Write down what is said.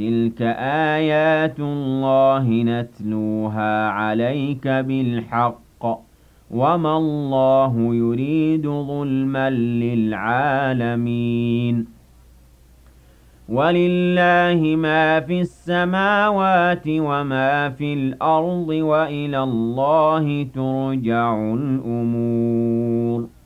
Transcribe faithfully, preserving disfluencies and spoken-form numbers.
تِلْكَ آيَاتُ اللَّهِ نَتْلُوهَا عَلَيْكَ بِالْحَقِّ ۗ وَمَا اللَّهُ يُرِيدُ ظُلْمًا لِّلْعَالَمِينَ وَلِلَّهِ مَا فِي السَّمَاوَاتِ وَمَا فِي الْأَرْضِ ۚ وَإِلَى اللَّهِ تُرْجَعُ الْأُمُورُ